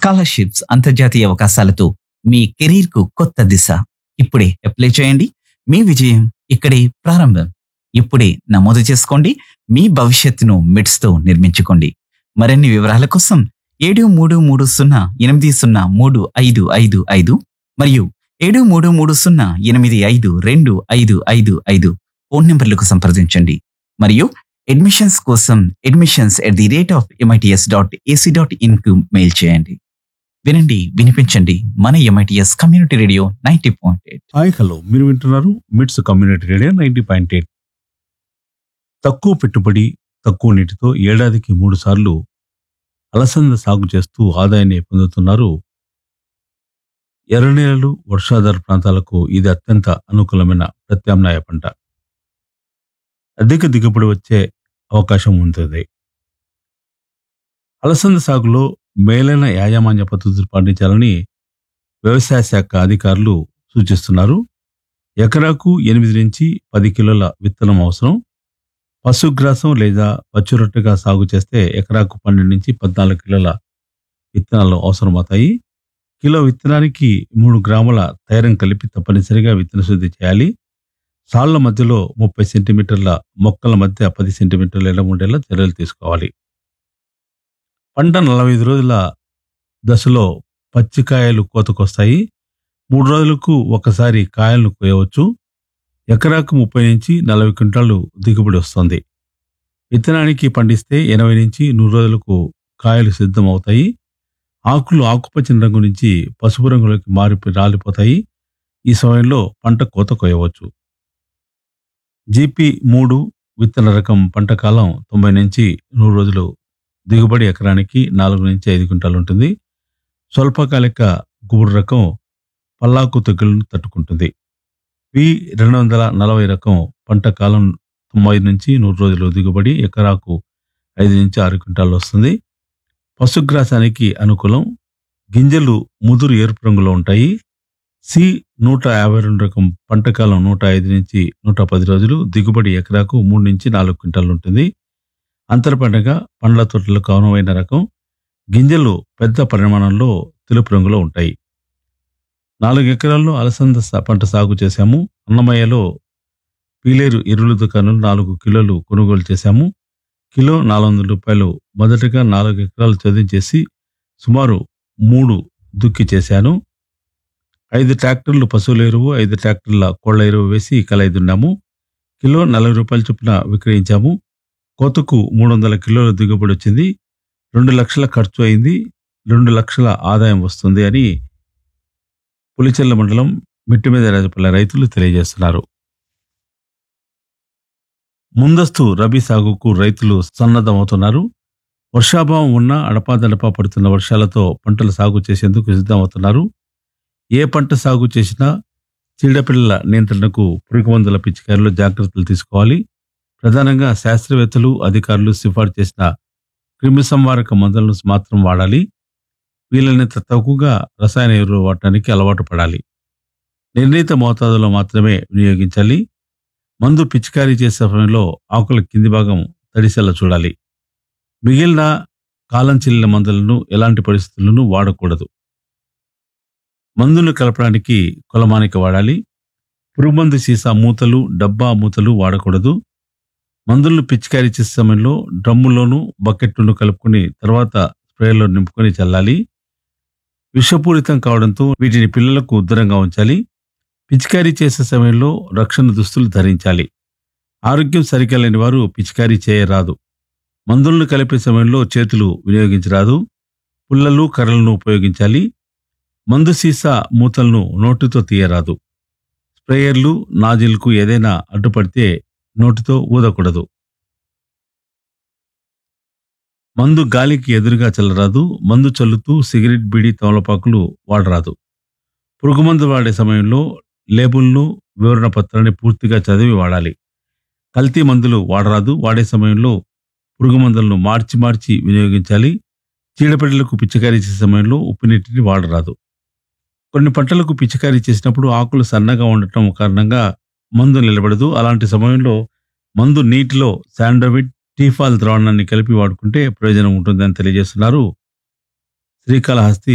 Scholarships, అంతర్జాతీయ అవకాశాలతో మీ career కు కొత్త దిశ. ఇప్పుడే అప్లై చేయండి. మీ విజయం ఇక్కడే ప్రారంభం. ఇప్పుడే నమోదు చేసుకోండి. మీ భవిష్యత్తును మిడ్స్ తో నిర్మించుకోండి. మరిన్ని వివరాల కోసం 7330803555 మరియు 7330852555 ఫోన్ నంబర్లకు సంప్రదించండి. మరియు అడ్మిషన్స్ కోసం admissions@MITS.ac.in కు మెయిల్ చేయండి. వినండి, వినిపించండి. మన MITS community radio 90.8. Hi hello, మీరు వింటున్నారు మిట్స్ కమ్యూనిటీ రేడియో 90.8. తక్కువ పెట్టుబడి, తక్కువ నీటితో ఏడాదికి 3 సార్లు అలసంద సాగు చేస్తూ ఆదాయాన్ని పొందుతున్నారు. ఎర్రనేలలు, వర్షాధార ప్రాంతాలకు ఇది అత్యంత అనుకూలమైన ప్రత్యామ్నాయ పంట. అధిక దిగుబడి వచ్చే అవకాశం ఉంటుంది. అలసంద సాగులో మేలైన యాజమాన్య పద్ధతులు పాటించాలని వ్యవసాయ శాఖ అధికారులు సూచిస్తున్నారు. ఎకరాకు 8 నుంచి 10 కిలోల విత్తనం అవసరం. పశుగ్రాసం లేదా పచ్చిరొట్టెగా సాగు చేస్తే ఎకరాకు 12 నుంచి 14 కిలోల విత్తనాలు అవసరమవుతాయి. కిలో విత్తనానికి 3 గ్రాముల థైరం కలిపి తప్పనిసరిగా విత్తన శుద్ధి చేయాలి. సాళ్ల మధ్యలో 30 సెంటీమీటర్ల, మొక్కల మధ్య 10 సెంటీమీటర్ల ఎడం ఉండేలా చర్యలు తీసుకోవాలి. పంట 45 రోజుల దశలో పచ్చికాయలు కోతకొస్తాయి. 3 రోజులకు ఒకసారి కాయలను కోయవచ్చు. ఎకరాకు 30 నుంచి 40 క్వింటాలు దిగుబడి వస్తుంది. విత్తనానికి పండిస్తే 80 నుంచి 100 రోజులకు కాయలు సిద్ధం అవుతాయి. ఆకులు ఆకుపచ్చని రంగు నుంచి పసుపు రంగులోకి రాలిపోతాయి. ఈ సమయంలో పంట కోత కోయవచ్చు. GP3 విత్తన రకం పంట కాలం 90 నుంచి 100 రోజులు. దిగుబడి ఎకరానికి 4 నుంచి 5 క్వింటాలు ఉంటుంది. స్వల్పకాలిక గుబురు రకం పల్లాకు తెగుళ్లను తట్టుకుంటుంది. P240 రకం పంట కాలం 90 నుంచి 100 రోజులు. దిగుబడి ఎకరాకు 5 నుంచి 6 క్వింటాలు వస్తుంది. పశుగ్రాసానికి అనుకూలం. గింజలు ముదురు ఎరుపు రంగులో ఉంటాయి. C152 రకం పంట కాలం 105 నుంచి 110 రోజులు. దిగుబడి ఎకరాకు 3 నుంచి 4 క్వింటాలు ఉంటుంది. అంతర పంటగా పండ్ల తోటలకు అనువైన రకం. గింజలు పెద్ద పరిమాణంలో తెలుపు రంగులో ఉంటాయి. 4 ఎకరాల్లో అలసంద పంట సాగు చేశాము. అన్నమయ్యలో పీలేరు ఎరువుల దుకాణంలో 4 కిలోలు కొనుగోలు చేశాము. కిలో 400 రూపాయలు. మొదటగా 4 ఎకరాలు చదును సుమారు 3 దుక్కి చేశాను. 5 ట్రాక్టర్లు పశువుల ఎరువు, 5 ట్రాక్టర్ల కోళ్ల ఎరువు వేసి కలయి దున్నాము. కిలో 40 రూపాయల చొప్పున విక్రయించాము. కోతకు 300 కిలోల దిగుబడి వచ్చింది. 2 లక్షల ఖర్చు అయింది. 2 లక్షల ఆదాయం వస్తుంది అని పులిచెర్ల మండలం మిట్టిమీద రాజపల్లె రైతులు తెలియజేస్తున్నారు. ముందస్తు రబీ సాగుకు రైతులు సన్నద్ధమవుతున్నారు. వర్షాభావం ఉన్నా అడపాదడపా పడుతున్న వర్షాలతో పంటలు సాగు చేసేందుకు సిద్ధమవుతున్నారు. ఏ పంట సాగు చేసినా చీడపిల్లల నియంత్రణకు పురుగుమందుల పిచికారిలో జాగ్రత్తలు తీసుకోవాలి. ప్రధానంగా శాస్త్రవేత్తలు, అధికారులు సిఫార్సు చేసిన క్రిమి సంహారక మందులను మాత్రం వాడాలి. వీలైనంత తక్కువగా రసాయన ఎరువులు వాడటానికి అలవాటు పడాలి. నిర్ణీత మోతాదులో మాత్రమే వినియోగించాలి. మందు పిచికారీ చేసే సమయంలో ఆకుల కింది భాగం తడిసేలా చూడాలి. మిగిలిన కాలం చెల్లిన మందులను ఎలాంటి పరిస్థితులను వాడకూడదు. మందును కలపడానికి కొలమానిక వాడాలి. పురుగుమందు సీసా మూతలు, డబ్బా మూతలు వాడకూడదు. మందులను పిచికారీ చేసే సమయంలో డ్రమ్ములోను, బకెట్లను కలుపుకొని తర్వాత స్ప్రేలో నింపుకొని చల్లాలి. విషపూరితం కావడంతో వీటిని పిల్లలకు దూరంగా ఉంచాలి. పిచికారీ చేసే సమయంలో రక్షణ దుస్తులు ధరించాలి. ఆరోగ్యం సరిగా లేని వారు పిచికారీ చేయరాదు. మందులను కలిపే సమయంలో చేతులు వినియోగించరాదు. పుల్లలు, కర్రలను ఉపయోగించాలి. మందు సీసా మూతలను నోటితో తీయరాదు. స్ప్రేయర్లు, నాజిల్కు ఏదైనా అడ్డుపడితే నోటితో ఊదకూడదు. మందు గాలికి ఎదురుగా చల్లరాదు. మందు చల్లుతూ సిగరెట్, బీడి, తమలపాకులు వాడరాదు. పురుగుమందు వాడే సమయంలో లేబుల్ను, వివరణ పత్రాన్ని పూర్తిగా చదివి వాడాలి. కల్తీ మందులు వాడరాదు. వాడే సమయంలో పురుగు మందులను మార్చి వినియోగించాలి. చీడపీడలకు పిచికారీ చేసే సమయంలో ఉప్పు నీటిని వాడరాదు. కొన్ని పంటలకు పిచికారీ చేసినప్పుడు ఆకులు సన్నగా ఉండటం కారణంగా మందు నిలబడదు. అలాంటి సమయంలో మందు నీటిలో శాండోవిట్, టీఫాల్ ద్రావణాన్ని కలిపి వాడుకుంటే ప్రయోజనం ఉంటుందని తెలియజేస్తున్నారు శ్రీకాళహస్తి